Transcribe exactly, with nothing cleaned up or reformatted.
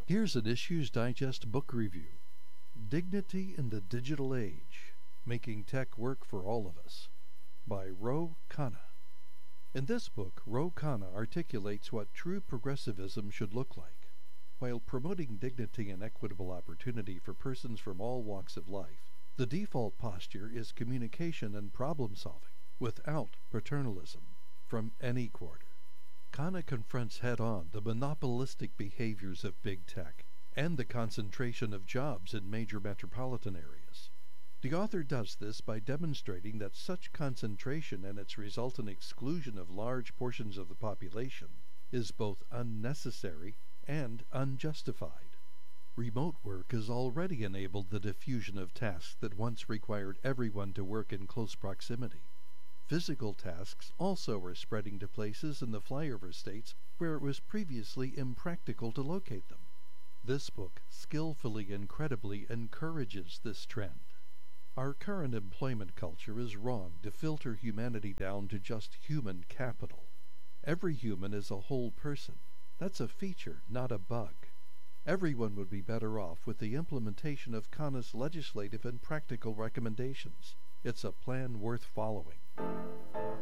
Here's an Issues Digest book review. Dignity in the Digital Age, Making Tech Work for All of Us, by Ro Khanna. In this book, Ro Khanna articulates what true progressivism should look like. While promoting dignity and equitable opportunity for persons from all walks of life, the default posture is communication and problem-solving, without paternalism, from any quarter. Khanna confronts head-on the monopolistic behaviors of big tech and the concentration of jobs in major metropolitan areas. The author does this by demonstrating that such concentration and its resultant exclusion of large portions of the population is both unnecessary and unjustified. Remote work has already enabled the diffusion of tasks that once required everyone to work in close proximity. Physical tasks also are spreading to places in the flyover states where it was previously impractical to locate them. This book skillfully and credibly encourages this trend. Our current employment culture is wrong to filter humanity down to just human capital. Every human is a whole person. That's a feature, not a bug. Everyone would be better off with the implementation of Khanna's legislative and practical recommendations. It's a plan worth following.